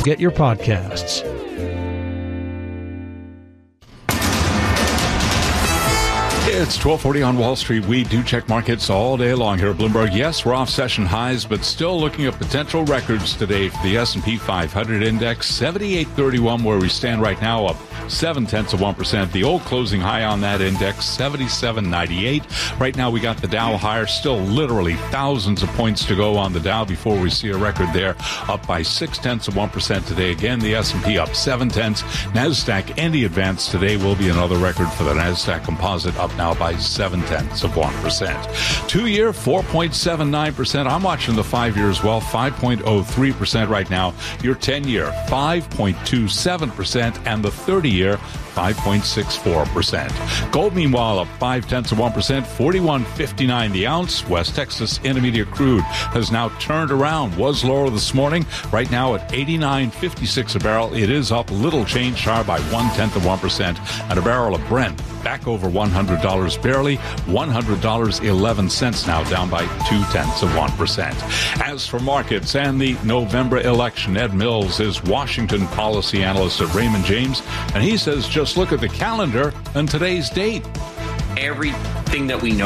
get your podcasts. It's 12:40 on Wall Street. We do check markets all day long here at Bloomberg. Yes, we're off session highs, but still looking at potential records today for the S&P 500 index, 78.31 where we stand right now, up 0.7%. The old closing high on that index, 77.98. Right now we got the Dow higher, still literally thousands of points to go on the Dow before we see a record there, up by 0.6% today. Again, the S&P up 0.7. NASDAQ, any advance today will be another record for the NASDAQ Composite, up now by 0.7%. 2-year, 4.79%. I'm watching the 5-year as well, 5.03% right now. Your 10-year, 5.27%, and the 30-year, 5.64%. Gold, meanwhile, up 0.5%, 41.59 the ounce. West Texas Intermediate crude has now turned around. Was lower this morning. Right now at 89.56 a barrel. It is up little change, higher by 0.1%. And a barrel of Brent back over $100 barely. $100.11 now, down by 0.2%. As for markets and the November election, Ed Mills is Washington policy analyst at Raymond James, and he says just look at the calendar and today's date. Everything that we know